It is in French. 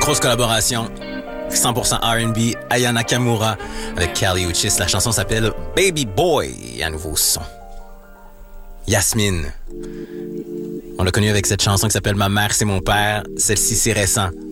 Grosse collaboration. 100% R&B, Aya Nakamura avec Kali Uchis. La chanson s'appelle Baby Boy et un nouveau son. Yasmine. On l'a connu avec cette chanson qui s'appelle Ma mère, c'est mon père. Celle-ci, c'est récent.